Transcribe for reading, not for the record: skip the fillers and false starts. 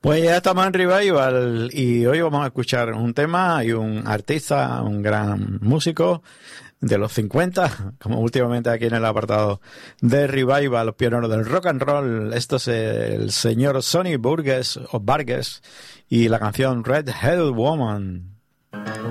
Pues ya estamos en Revival y hoy vamos a escuchar un tema y un artista, un gran músico de los 50, como últimamente aquí en el apartado de Revival, los pioneros del rock and roll. Esto es el señor Sonny Burgess o Vargas y la canción Red Headed Woman.